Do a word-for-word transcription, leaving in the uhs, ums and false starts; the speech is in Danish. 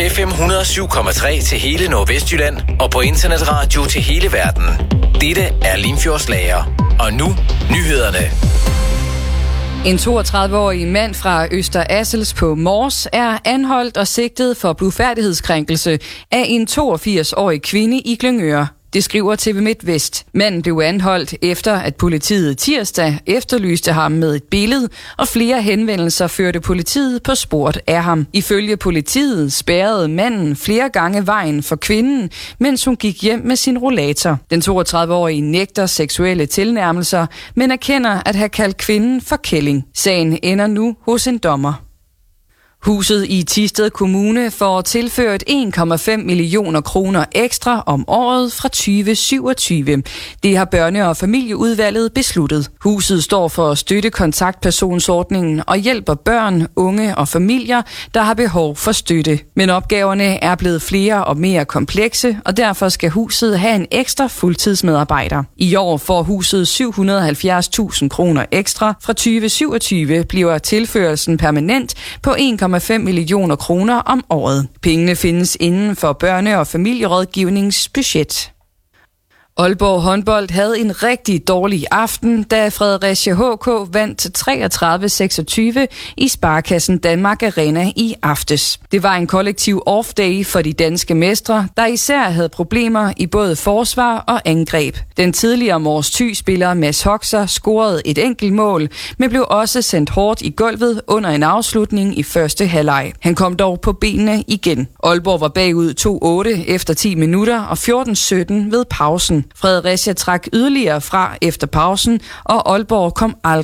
F M et hundrede og syv komma tre til hele Nordvestjylland og på internetradio til hele verden. Dette er Limfjords Lager. Og nu nyhederne. En toogtredive-årig mand fra Øster Assels på Mors er anholdt og sigtet for blufærdighedskrænkelse af en toogfirs-årig kvinde i Glyngøre. Det skriver T V MidtVest. Manden blev anholdt efter, at politiet tirsdag efterlyste ham med et billede, og flere henvendelser førte politiet på sporet af ham. Ifølge politiet spærrede manden flere gange vejen for kvinden, mens hun gik hjem med sin rollator. Den toogtredive-årige nægter seksuelle tilnærmelser, men erkender at have kaldt kvinden for kælling. Sagen ender nu hos en dommer. Huset i Thisted Kommune får tilført en komma fem millioner kroner ekstra om året fra tyve syvogtyve. Det har børne- og familieudvalget besluttet. Huset står for at støtte kontaktpersonsordningen og hjælper børn, unge og familier, der har behov for støtte. Men opgaverne er blevet flere og mere komplekse, og derfor skal huset have en ekstra fuldtidsmedarbejder. I år får huset syv hundrede og halvfjerds tusind kroner ekstra. Fra tyve syvogtyve bliver tilførelsen permanent på en komma fem millioner kroner om året. Pengene findes inden for børne- og familierådgivningsbudget. Aalborg håndbold havde en rigtig dårlig aften, da Fredericia H K vandt treogtredive seksogtyve i Sparkassen Danmark Arena i aftes. Det var en kollektiv off-day for de danske mestre, der især havde problemer i både forsvar og angreb. Den tidligere Mors Thy-spiller Mads Hoxer scorede et enkelt mål, men blev også sendt hårdt i gulvet under en afslutning i første halvleg. Han kom dog på benene igen. Aalborg var bagud to otte efter ti minutter og fjorten sytten ved pausen. Fredericia trak yderligere fra efter pausen, og Aalborg kom aldrig